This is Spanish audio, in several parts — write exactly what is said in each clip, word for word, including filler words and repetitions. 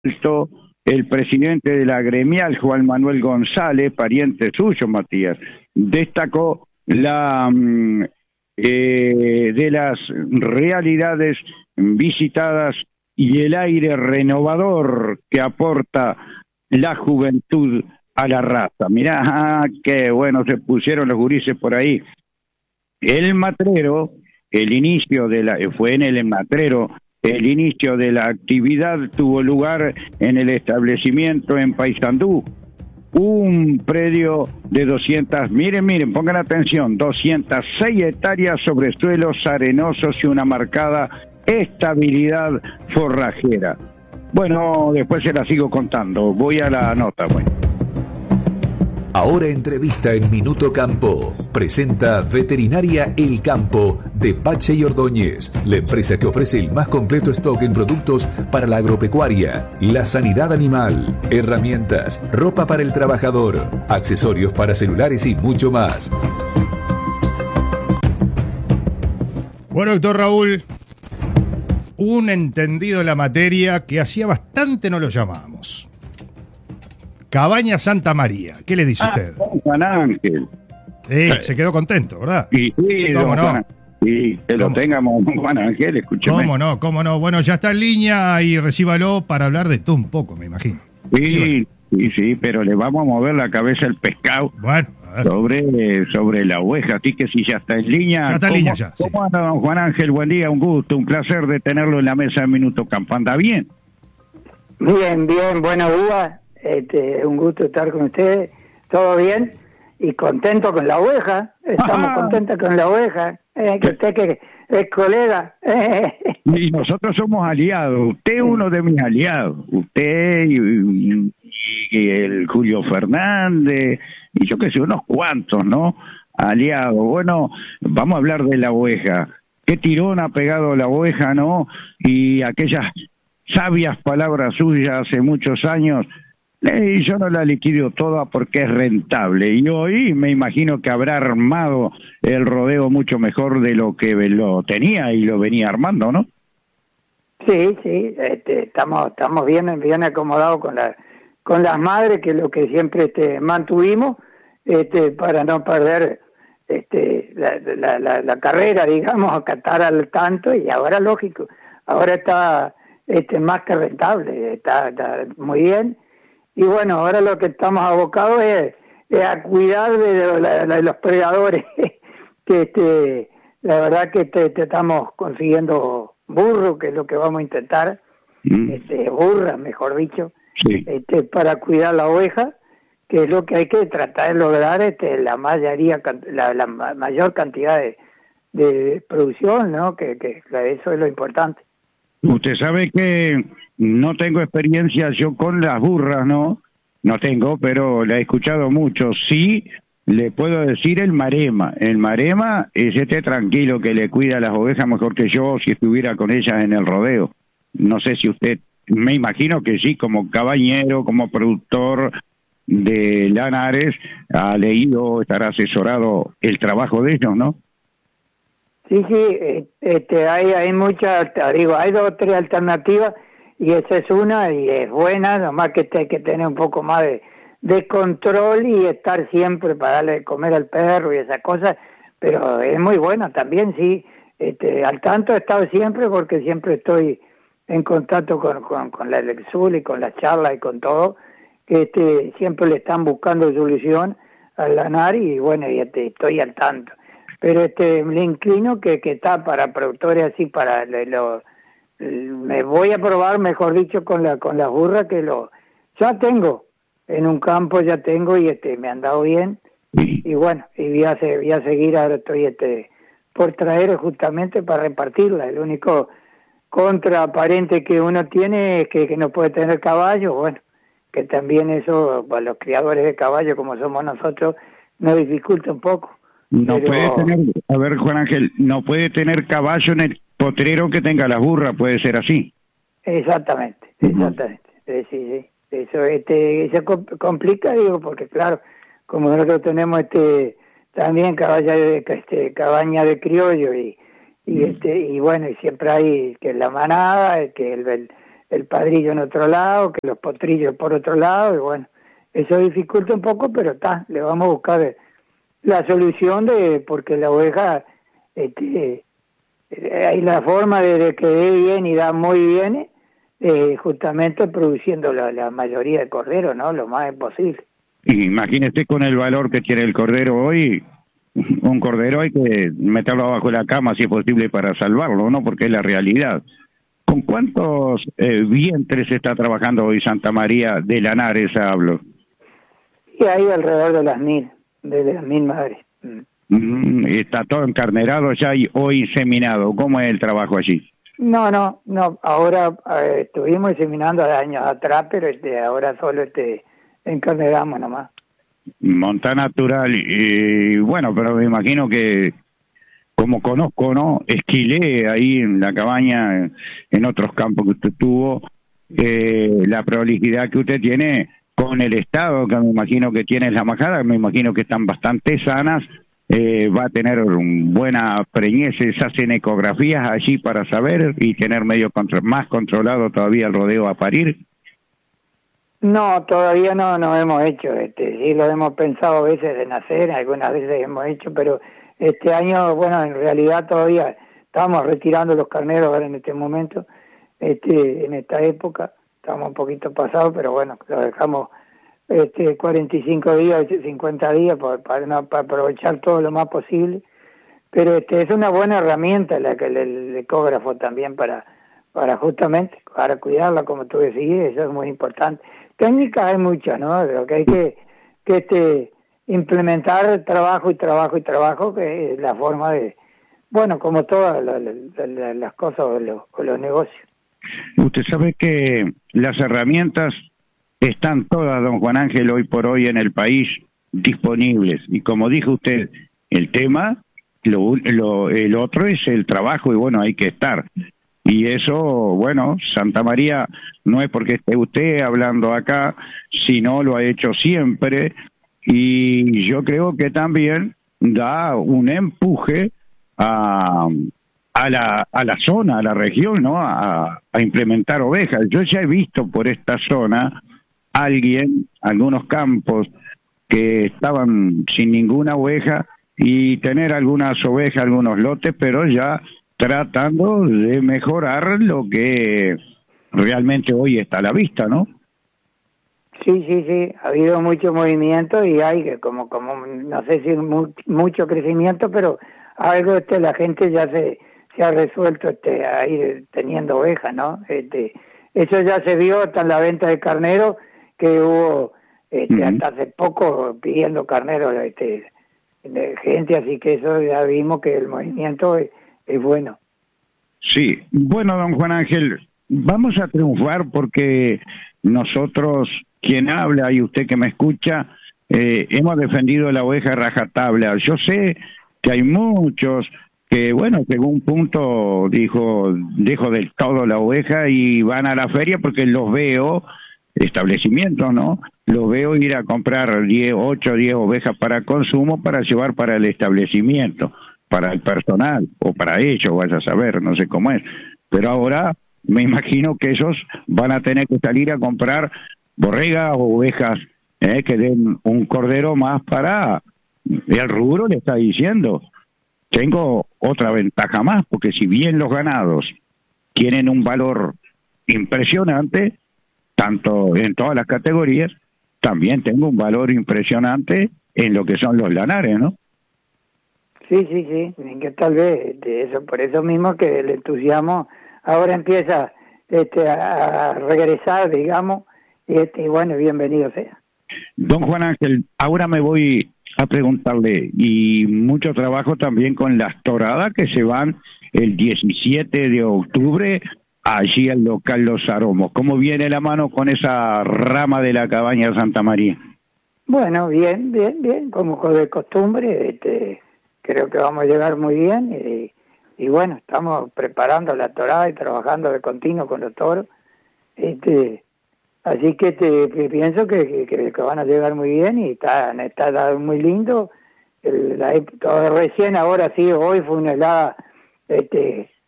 alto el presidente de la gremial, Juan Manuel González, pariente suyo, Matías, destacó la mm, eh, de las realidades visitadas y el aire renovador que aporta la juventud a la raza. Mirá, ah, qué bueno se pusieron los gurises por ahí. El Matrero, el inicio de la, fue en el Matrero, el inicio de la actividad tuvo lugar en el establecimiento en Paysandú, un predio de doscientas, miren, miren, pongan atención, doscientas seis hectáreas sobre suelos arenosos y una marcada estabilidad forrajera. Bueno, después se la sigo contando, voy a la nota, bueno. Ahora entrevista en Minuto Campo. Presenta Veterinaria El Campo de Pache y Ordóñez, la empresa que ofrece el más completo stock en productos para la agropecuaria, la sanidad animal, herramientas, ropa para el trabajador, accesorios para celulares y mucho más. Bueno, doctor Raúl, un entendido en la materia que hacía bastante no lo llamábamos. Cabaña Santa María, ¿qué le dice Ah, usted? Juan Ángel. Sí, se quedó contento, ¿verdad? Sí, sí, ¿Cómo no? Juan, sí, que lo ¿Cómo? tengamos, Juan Ángel, escúcheme. ¿Cómo no? ¿Cómo no? Bueno, ya está en línea y recíbalo para hablar de todo un poco, me imagino. Sí, sí, sí, pero le vamos a mover la cabeza al pescado. Bueno, a ver. Sobre, sobre la oveja, así que si ya está en línea. Ya está en ¿cómo, línea ya, sí. ¿Cómo anda, don Juan Ángel? Buen día, un gusto, un placer de tenerlo en la mesa de Minuto Campo. ¿Anda bien? Bien, bien, buenos días. Este, un gusto estar con ustedes. ¿Todo bien? Y contento con la oveja. Estamos Ajá. contentos con la oveja. Eh, que usted que es colega. Y nosotros somos aliados. Usted es uno de mis aliados. Usted y, y el Julio Fernández, y yo que sé, unos cuantos, ¿no? Aliados. Bueno, vamos a hablar de la oveja. Qué tirón ha pegado la oveja, ¿no? Y aquellas sabias palabras suyas hace muchos años. Y yo no la liquido toda porque es rentable. Y hoy me imagino que habrá armado el rodeo mucho mejor de lo que lo tenía y lo venía armando, ¿no? Sí, sí. Este, estamos, estamos bien, bien acomodados con la, con las madres, que es lo que siempre este, mantuvimos, este, para no perder este, la, la, la, la carrera, digamos, acatar al tanto. Y ahora, lógico, ahora está este, más que rentable, está, está muy bien. Y bueno, ahora lo que estamos abocados es, es a cuidar de, de, de, de los predadores, que este, la verdad que te, te estamos consiguiendo burro, que es lo que vamos a intentar, mm. este, burra, mejor dicho, sí. este, para cuidar la oveja, que es lo que hay que tratar de lograr, este, la mayoría, la, la mayor cantidad de, de producción, ¿no? Que, que eso es lo importante. Usted sabe que no tengo experiencia yo con las burras, ¿no? No tengo, pero la he escuchado mucho. Sí, le puedo decir el marema. El marema es este tranquilo que le cuida a las ovejas mejor que yo si estuviera con ellas en el rodeo. No sé si usted, me imagino que sí, como cabañero, como productor de Lanares, ha leído, estará asesorado el trabajo de ellos, ¿no? Sí, sí, este, hay, hay muchas, digo, hay dos o tres alternativas y esa es una y es buena, nomás que hay que tener un poco más de, de control y estar siempre para darle de comer al perro y esas cosas, pero es muy buena también, sí, este, al tanto he estado siempre porque siempre estoy en contacto con, con, con la Lexul y con las charlas y con todo, que este, siempre le están buscando solución al lanar y bueno, y este, estoy al tanto. Pero este le inclino que, que está para productores así, para lo, lo, me voy a probar, mejor dicho, con la con las burras que lo ya tengo en un campo, ya tengo y este me han dado bien y bueno, y voy a, voy a seguir, ahora estoy este por traer justamente para repartirla. El único contraparente que uno tiene es que, que no puede tener caballo, bueno, que también eso para los criadores de caballo como somos nosotros nos dificulta un poco. No Pero... puede tener, a ver Juan Ángel, no puede tener caballo en el potrero que tenga las burras, puede ser así. Exactamente, exactamente. Uh-huh. eh, sí, sí. Eso este, se complica, digo, porque claro, como nosotros tenemos este también cabaña de, este, cabaña de criollo y, y uh-huh. este y bueno, y siempre hay que la manada, que el, el, el padrillo en otro lado, que los potrillos por otro lado, y bueno, eso dificulta un poco, pero está, le vamos a buscar la solución de, porque la oveja, este, hay la forma de, de que dé bien y da muy bien, eh, justamente produciendo la, la mayoría de corderos, ¿no? Lo más posible. Imagínese con el valor que tiene el cordero hoy, un cordero hay que meterlo abajo de la cama si es posible para salvarlo, ¿no? Porque es la realidad. ¿Con cuántos eh, vientres está trabajando hoy Santa María de Lanares, hablo? Y hay alrededor de las mil, de las mil madres. Mm, está todo encarnerado ya y, o inseminado. ¿Cómo es el trabajo allí? No, no, no. Ahora eh, estuvimos inseminando de años atrás, pero este, ahora solo este encarneramos nomás. Monta natural. Y bueno, pero me imagino que, como conozco, ¿no? Esquilé ahí en la cabaña, en otros campos que usted tuvo, eh, la prolijidad que usted tiene con el estado, que me imagino que tiene la majada, me imagino que están bastante sanas, eh, va a tener un buena preñez, se hacen ecografías allí para saber y tener medio contro- más controlado todavía el rodeo a parir. No, todavía no no hemos hecho, este, sí lo hemos pensado a veces de nacer, algunas veces hemos hecho, pero este año, bueno, en realidad todavía estamos retirando los carneros ahora en este momento, este, en esta época, estamos un poquito pasados, pero bueno, lo dejamos este cuarenta y cinco días, cincuenta días para, para, no, para aprovechar todo lo más posible, pero este es una buena herramienta la que el, el ecógrafo también para para justamente para cuidarla, como tú decías, eso es muy importante. Técnicas hay muchas, ¿no? Lo que hay que, que este, implementar trabajo y trabajo y trabajo, que es la forma de, bueno, como todas la, la, la, las cosas o los, o los negocios. Usted sabe que las herramientas están todas, don Juan Ángel, hoy por hoy en el país disponibles. Y como dijo usted, el tema, lo, lo, el otro es el trabajo y bueno, hay que estar. Y eso, bueno, Santa María no es porque esté usted hablando acá, sino lo ha hecho siempre. Y yo creo que también da un empuje a, a, la, a la zona, a la región, ¿no? A, a implementar ovejas. Yo ya he visto por esta zona alguien, algunos campos que estaban sin ninguna oveja y tener algunas ovejas, algunos lotes, pero ya tratando de mejorar lo que realmente hoy está a la vista, ¿no? Sí, sí, sí, ha habido mucho movimiento y hay que como, como no sé si mu mucho crecimiento, pero algo este la gente ya se, se ha resuelto este a ir teniendo ovejas, ¿no? Este, eso ya se vio hasta en la venta de carneros, que hubo este, uh-huh. hasta hace poco pidiendo carneros este, de gente, así que eso ya vimos que el movimiento es, es bueno. Sí, bueno, don Juan Ángel, vamos a triunfar porque nosotros, quien habla y usted que me escucha, eh, hemos defendido la oveja rajatabla. Yo sé que hay muchos que, bueno, que en un punto dijo, dejo del todo la oveja y van a la feria porque los veo, establecimientos, ¿no? Los veo ir a comprar diez, ocho, diez ovejas para consumo para llevar para el establecimiento, para el personal o para ellos, vaya a saber, no sé cómo es. Pero ahora me imagino que ellos van a tener que salir a comprar borregas o ovejas eh, que den un cordero más para el rubro, le está diciendo. Tengo otra ventaja más, porque si bien los ganados tienen un valor impresionante, tanto en todas las categorías, también tengo un valor impresionante en lo que son los lanares, ¿no? Sí, sí, sí, que tal vez de eso, por eso mismo que el entusiasmo ahora empieza este, a regresar, digamos, y, este, y bueno, bienvenido sea. Don Juan Ángel, ahora me voy a preguntarle, y mucho trabajo también con las toradas que se van el diecisiete de octubre allí al local Los Aromos. ¿Cómo viene la mano con esa rama de la cabaña Santa María? Bueno, bien, bien, bien, como de costumbre, este, creo que vamos a llegar muy bien y, y bueno, estamos preparando la torada y trabajando de continuo con los toros. Este, así que te, que pienso que, que, que van a llegar muy bien y está, está muy lindo. El, la, todo recién ahora sí, hoy fue una helada este,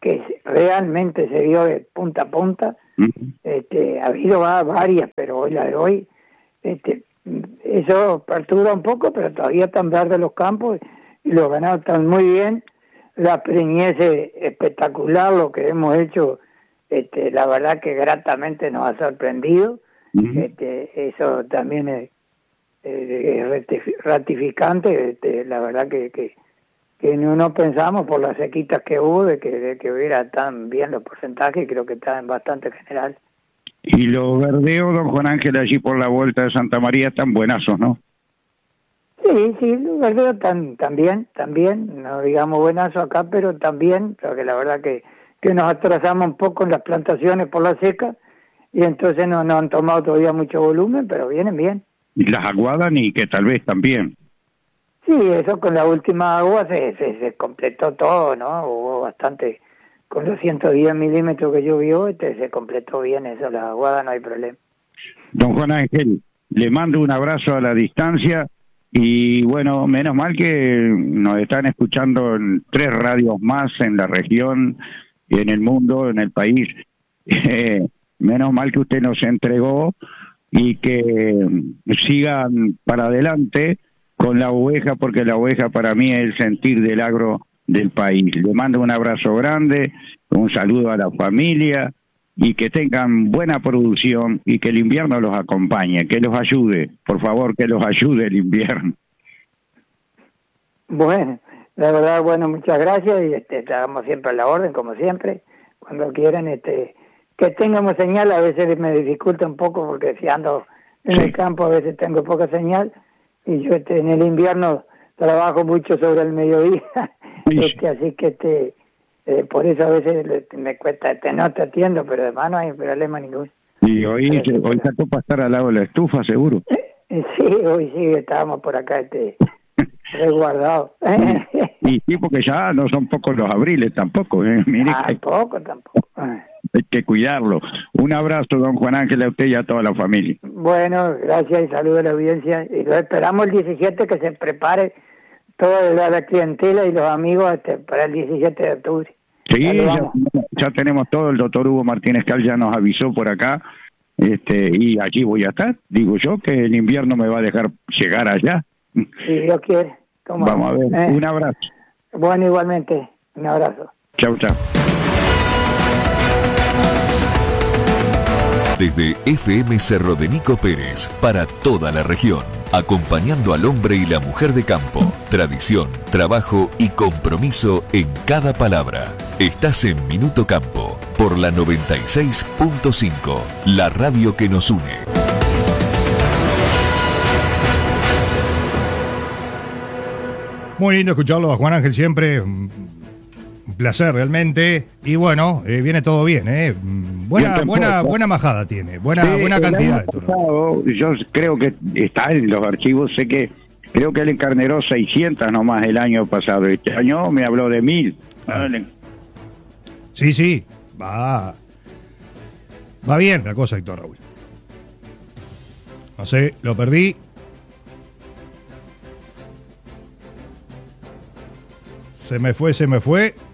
que realmente se dio de punta a punta. Uh-huh. Este, ha habido varias, pero hoy la de hoy, este, eso perturba un poco, pero todavía están verdes los campos y los ganados están muy bien. La preñez es espectacular, lo que hemos hecho, este, la verdad que gratamente nos ha sorprendido. Uh-huh. Este, eso también es, es ratificante, este, la verdad que, que, que no, no pensamos por las sequitas que hubo de que, de que hubiera tan bien los porcentajes, creo que está en bastante general. Y los verdeos, don Juan Ángel, allí por la vuelta de Santa María están buenazos, ¿no? Sí, sí, los verdeos tan, también, también, no digamos buenazos acá, pero también, porque la verdad que, que nos atrasamos un poco en las plantaciones por la seca, y entonces no, no han tomado todavía mucho volumen, pero vienen bien. Y las aguadas, ni que tal vez también. Sí, eso con la última agua se, se, se completó todo, ¿no? Hubo bastante, con los ciento diez milímetros que llovió, este, se completó bien eso, la aguada no hay problema. Don Juan Ángel, le mando un abrazo a la distancia y bueno, menos mal que nos están escuchando en tres radios más en la región, en el mundo, en el país. Eh, menos mal que usted nos entregó y que sigan para adelante con la oveja, porque la oveja para mí es el sentir del agro del país. Le mando un abrazo grande, un saludo a la familia y que tengan buena producción y que el invierno los acompañe, que los ayude, por favor, que los ayude el invierno. Bueno, la verdad, bueno, muchas gracias y este, estamos siempre a la orden, como siempre, cuando quieran, este, que tengamos señal. A veces me dificulta un poco porque si ando en sí. el campo a veces tengo poca señal y yo este, en el invierno trabajo mucho sobre el mediodía, sí. este, así que este, eh, por eso a veces me cuesta, este, no te atiendo, pero además no hay problema ninguno. Y hoy, pero, hoy sacó para estar al lado de la estufa, seguro. Eh, sí, hoy sí estábamos por acá, este... resguardado. Y sí, porque ya no son pocos los abriles tampoco. ¿eh? Mire, tampoco, tampoco. Hay que cuidarlo. Un abrazo, don Juan Ángel, a usted y a toda la familia. Bueno, gracias y saludos a la audiencia. Y lo esperamos el diecisiete, que se prepare toda la, la clientela y los amigos este, para el diecisiete de octubre. Sí, ya, ya tenemos todo. El doctor Hugo Martínez Cal ya nos avisó por acá. este Y allí voy a estar. Digo yo que el invierno me va a dejar llegar allá. Si Dios quiere. Vamos a ver, eh. un abrazo. Bueno, igualmente, un abrazo. Chau, chau. Desde F M Cerro de Nico Pérez, para toda la región, acompañando al hombre y la mujer de campo, tradición, trabajo y compromiso en cada palabra. Estás en Minuto Campo, por la noventa y seis punto cinco, la radio que nos une. Muy lindo escucharlo a Juan Ángel siempre, un placer realmente, y bueno, eh, viene todo bien, ¿eh? Buena, bien buena, buena majada tiene, buena, sí, buena cantidad de pasado, yo creo que está en los archivos, sé que, creo que él encarneró seiscientas nomás el año pasado, este año me habló de mil. Ah. Vale. Sí, sí, va, va bien la cosa, Héctor Raúl. No sé, lo perdí. Se me fue, se me fue.